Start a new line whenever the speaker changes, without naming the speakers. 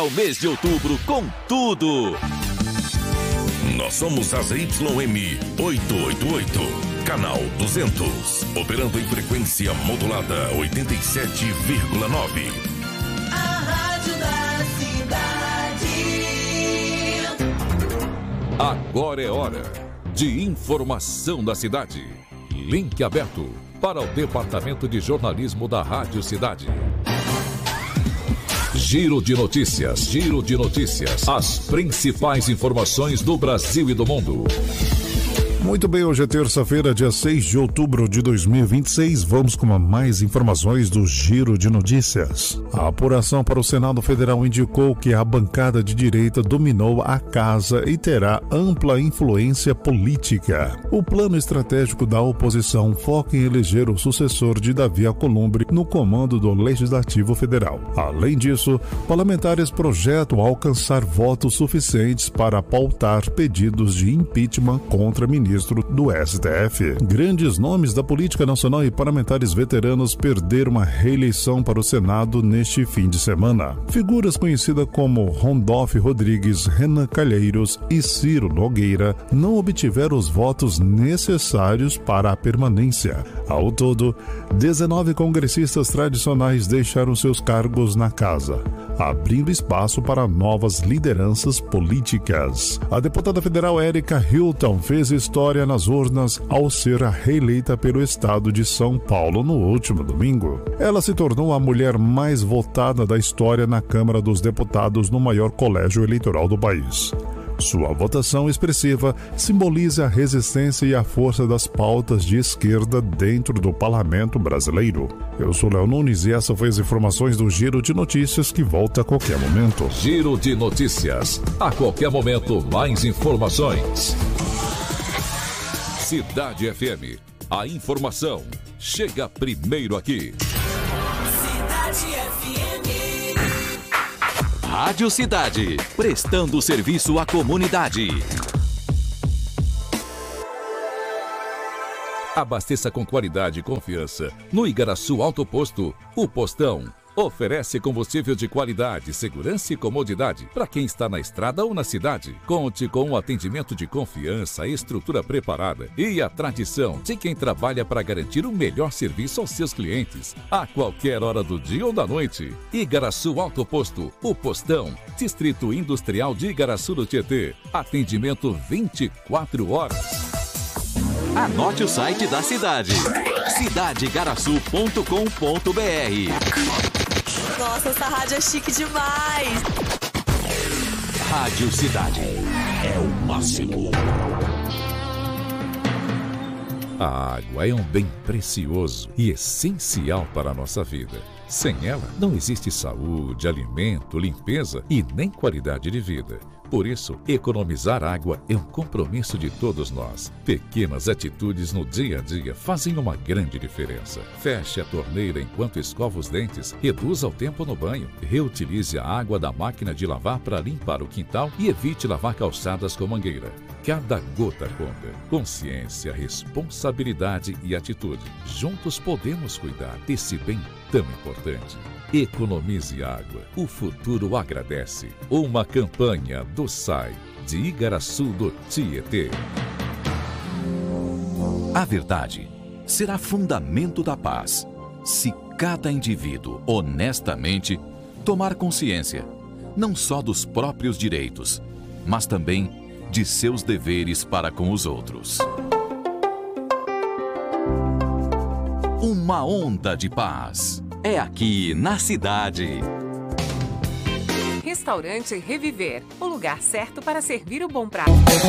O mês de outubro com tudo.
Nós somos a ZYM 888, canal 200, operando em frequência modulada 87,9.
A rádio da cidade.
Agora é hora de informação da cidade. Link aberto para o Departamento de Jornalismo da Rádio Cidade. Giro de notícias. As principais informações do Brasil e do mundo.
Muito bem, hoje é terça-feira, dia 6 de outubro de 2026. Vamos com mais informações do Giro de Notícias. A apuração para o Senado Federal indicou que a bancada de direita dominou a casa e terá ampla influência política. O plano estratégico da oposição foca em eleger o sucessor de Davi Alcolumbre no comando do Legislativo Federal. Além disso, parlamentares projetam alcançar votos suficientes para pautar pedidos de impeachment contra ministro do STF. Grandes nomes da política nacional e parlamentares veteranos perderam a reeleição para o Senado neste fim de semana. Figuras conhecidas como Randolph Rodrigues, Renan Calheiros e Ciro Nogueira não obtiveram os votos necessários para a permanência. Ao todo, 19 congressistas tradicionais deixaram seus cargos na casa, abrindo espaço para novas lideranças políticas. A deputada federal Érica Hilton fez história nas urnas ao ser reeleita pelo estado de São Paulo no último domingo. Ela se tornou a mulher mais votada da história na Câmara dos Deputados no maior colégio eleitoral do país. Sua votação expressiva simboliza a resistência e a força das pautas de esquerda dentro do parlamento brasileiro. Eu sou Léo Nunes e essa foi as informações do Giro de Notícias, que volta a qualquer momento.
Giro de Notícias. A qualquer momento, mais informações. Cidade FM. A informação chega primeiro aqui.
Cidade FM.
Rádio Cidade, prestando serviço à comunidade. Abasteça com qualidade e confiança. No Igaraçu Auto Posto, o Postão oferece combustível de qualidade, segurança e comodidade para quem está na estrada ou na cidade. Conte com um atendimento de confiança, estrutura preparada e a tradição de quem trabalha para garantir o melhor serviço aos seus clientes, a qualquer hora do dia ou da noite. Igaraçu Auto Posto, o Postão, Distrito Industrial de Igaraçu do Tietê. Atendimento 24 horas. Anote o site da cidade: cidadeigaraçu.com.br.
Nossa, essa rádio é chique demais.
Rádio Cidade é o máximo. A água é um bem precioso e essencial para a nossa vida. Sem ela, não existe saúde, alimento, limpeza e nem qualidade de vida. Por isso, economizar água é um compromisso de todos nós. Pequenas atitudes no dia a dia fazem uma grande diferença. Feche a torneira enquanto escova os dentes, reduza o tempo no banho, reutilize a água da máquina de lavar para limpar o quintal e evite lavar calçadas com mangueira. Cada gota conta. Consciência, responsabilidade e atitude. Juntos podemos cuidar desse bem tão importante. Economize água. O futuro agradece. Uma campanha do SAI de Igaraçu do Tietê. A verdade será fundamento da paz se cada indivíduo honestamente tomar consciência não só dos próprios direitos, mas também de seus deveres para com os outros. Uma onda de paz é aqui na cidade.
Restaurante Reviver, o lugar certo para servir o bom prato.